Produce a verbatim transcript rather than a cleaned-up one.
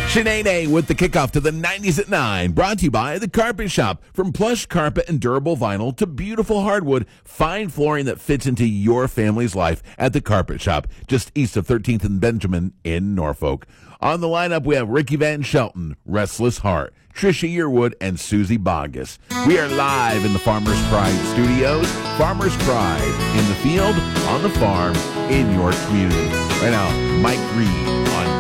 Shanae with the kickoff to the nineties at nine, brought to you by The Carpet Shop. From plush carpet and durable vinyl to beautiful hardwood, find flooring that fits into your family's life at The Carpet Shop, just east of thirteenth and Benjamin in Norfolk. On the lineup, we have Ricky Van Shelton, Restless Heart, Trisha Yearwood, and Susie Bogus. We are live in the Farmers Pride Studios. Farmers Pride, in the field, on the farm, in your community. Right now, Mike Reed on